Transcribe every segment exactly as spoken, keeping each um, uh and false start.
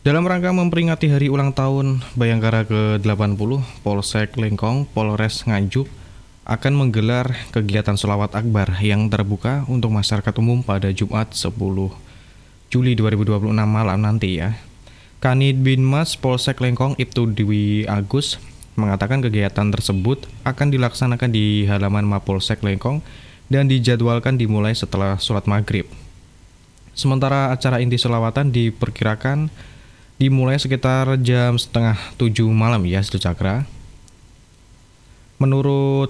Dalam rangka memperingati hari ulang tahun Bayangkara ke delapan puluh, Polsek Lengkong, Polres Nganjuk akan menggelar kegiatan sholawat akbar yang terbuka untuk masyarakat umum pada Jumat sepuluh Juli dua ribu dua puluh enam malam nanti ya. Kanit Binmas Polsek Lengkong Ibtu Dwi Agus mengatakan kegiatan tersebut akan dilaksanakan di halaman Mapolsek Lengkong dan dijadwalkan dimulai setelah sholat maghrib. Sementara acara inti sholawatan diperkirakan dimulai sekitar jam setengah tujuh malam ya, Setu Cakra. Menurut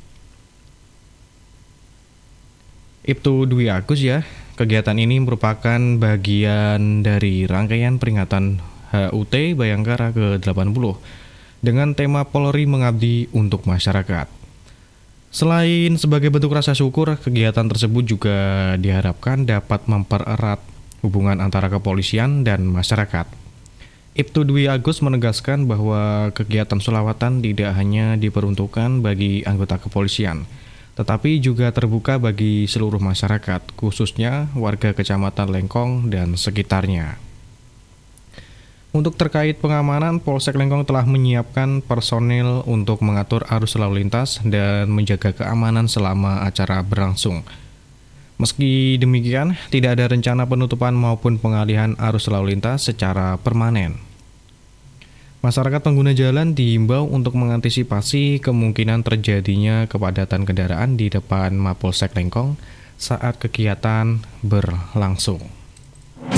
Ibtu Dwi Agus ya, kegiatan ini merupakan bagian dari rangkaian peringatan H U T Bayangkara ke delapan puluh dengan tema Polri Mengabdi untuk Masyarakat. Selain sebagai bentuk rasa syukur, kegiatan tersebut juga diharapkan dapat mempererat hubungan antara kepolisian dan masyarakat. Ibtu Dwi Agus menegaskan bahwa kegiatan sholawatan tidak hanya diperuntukkan bagi anggota kepolisian, tetapi juga terbuka bagi seluruh masyarakat, khususnya warga Kecamatan Lengkong dan sekitarnya. Untuk terkait pengamanan, Polsek Lengkong telah menyiapkan personil untuk mengatur arus lalu lintas dan menjaga keamanan selama acara berlangsung. Meski demikian, tidak ada rencana penutupan maupun pengalihan arus lalu lintas secara permanen. Masyarakat pengguna jalan diimbau untuk mengantisipasi kemungkinan terjadinya kepadatan kendaraan di depan Mapolsek Lengkong saat kegiatan berlangsung.